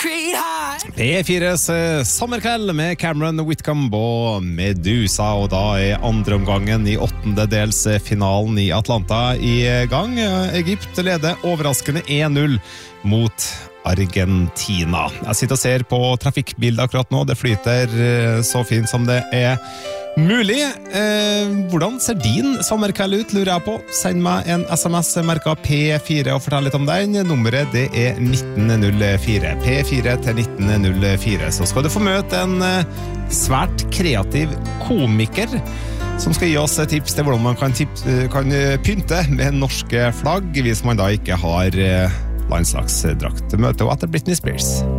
P4s sommerkveld med Cameron Whitcomb og Medusa, og da andre omgangen i åttendedelsfinalen i Atlanta i gang. Egypt leder overraskende 1-0 mot Argentina. Jeg sitter og ser på trafikkbildet akkurat nå, det flyter så fint som det mulig. Hvordan ser din sommerkveld ut, lurer jeg på. Send meg en SMS merket P4 og fortell litt om den. Nummeret det 1904. P4 til 1904. Så skal du få møte en svært kreativ komiker som skal gi oss tips til hvordan man kan pynte med norske flagg hvis man da ikke har landslagsdrakt. Møte etter Britney Spears.